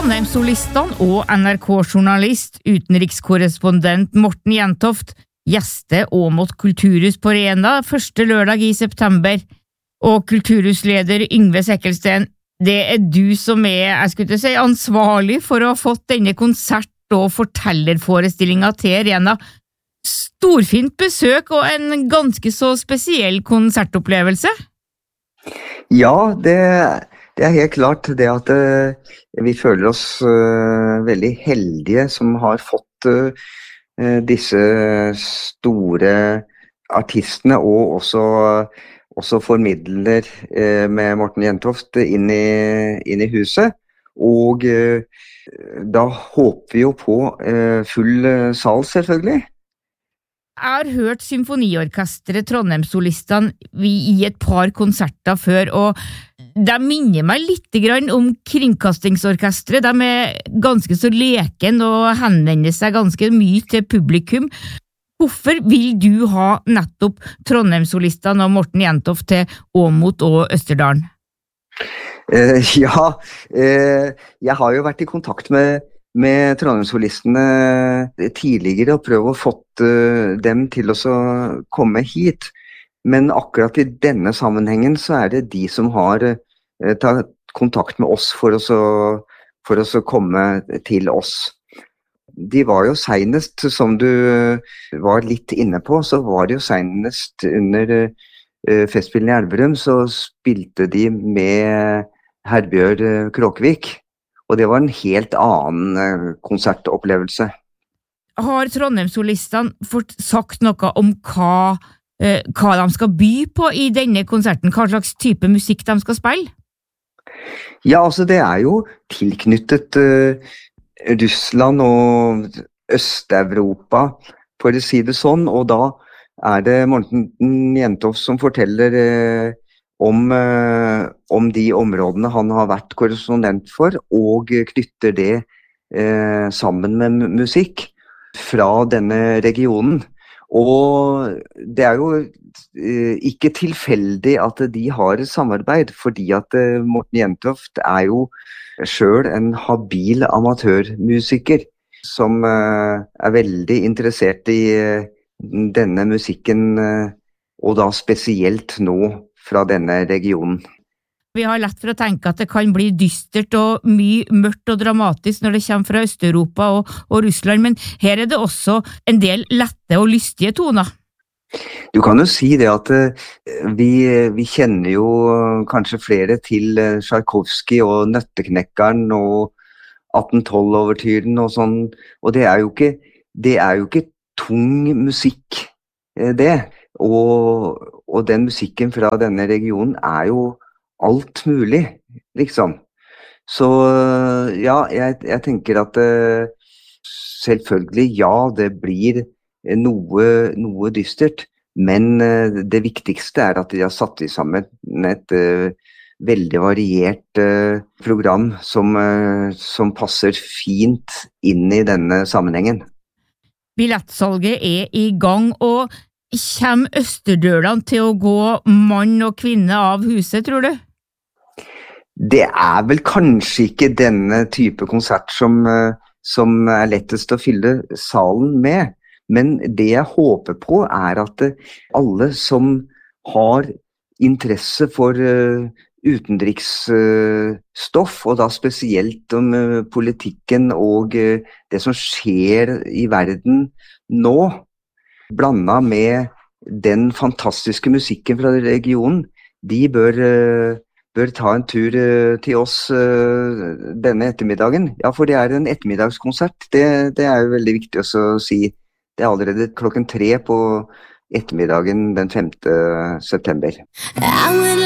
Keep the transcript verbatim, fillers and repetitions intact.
Trondheimssolistene og N R K-journalist, utenrikskorrespondent Morten Jentoft gjester Åmot Kulturhus på Rena første lørdag i september, og kulturhusleder Yngve Sekkelsten, det er du som er, jeg skulle ikke si, ansvarlig for å ha fått denne konsert- og fortellerforestillingen til Rena. Storfint besøk og en ganske så spesiell konsertopplevelse. Ja, det, det er helt klart det at uh, vi føler oss uh, veldig heldige som har fått uh, disse store artistene og også, også formidler uh, med Morten Jentoft inn i, inn i huset. Og uh, da håper vi jo på uh, full uh, sal selvfølgelig. Jeg har hørt symfoniorkestret Trondheimssolistene i et par konserter før, og de minner meg litt grann om kringkastingsorkestret. De er ganske så leken og henvender seg ganske mye til publikum. Hvorfor vil du ha nettopp Trondheimssolistene og Morten Jentoft til Åmot og Østerdalen? Uh, ja, uh, jeg har jo vært i kontakt med med Trondheimssolistene tidligere og prøve å fått uh, dem til å så komme hit. Men akkurat i denne sammenhengen så er det de som har uh, tatt kontakt med oss for å så, for å så komme til oss. De var jo senest, som du var litt inne på, så var det jo senest under uh, Festspillene i Elverum, så spilte de med Herbjørn Kråkevik. Og det var en helt annen konsertopplevelse. Har Trondheimssolistene fått sagt noe om hva, eh, hva de skal by på i denne konserten? Hva slags type musikk de skal spille? Ja, altså det er jo tilknyttet uh, Russland og Øst-Europa, for å si det sånn. Og da er det Morten Jentoft som forteller uh, Om, eh, om de områdene han har vært korrespondent for, og knytter det eh, sammen med musikk fra denne regionen. Og det er jo eh, ikke tilfeldig at de har et samarbeid, fordi at eh, Morten Jentoft er jo selv en habil amatørmusiker, som eh, er veldig interessert i eh, denne musikken, eh, og da spesielt nå, fra denne regionen. Vi har lett for å tenke at det kan bli dystert og mye mørkt og dramatisk når det kommer fra Øst-Europa og, og Russland, men her er det også en del lette og lystige toner. Du kan jo si det at uh, vi, vi kjenner jo kanskje flere til uh, Tchaikovsky og Nøtteknekkeren og atten tolv-overtyren og sånn, og det er jo ikke, det er jo ikke tung musikk, uh, det. Og, og den musikken fra denne regionen er jo alt mulig, liksom. Så ja, jeg, jeg tenker at uh, selvfølgelig, ja, det blir noe, noe dystert, men uh, det viktigste er at de har satt i sammen et uh, veldig variert uh, program som, uh, som passer fint inn i denne sammenhengen. Billettsalget er i gang, og kommer Østerdølene til å gå mann og kvinne av huset, tror du? Det er vel kanskje ikke denne type konsert som, som er lettest å fylle salen med, men det jeg håper på er at alle som har interesse for utenriksstoff, og da spesielt om politikken og det som skjer i verden nå, blanda med den fantastiske musikken fra regionen, de bør, bør ta en tur til oss denne ettermiddagen. Ja, for det er en ettermiddagskonsert. Det, det er jo veldig viktig å si. Det er allerede klokken tre på ettermiddagen den femte september.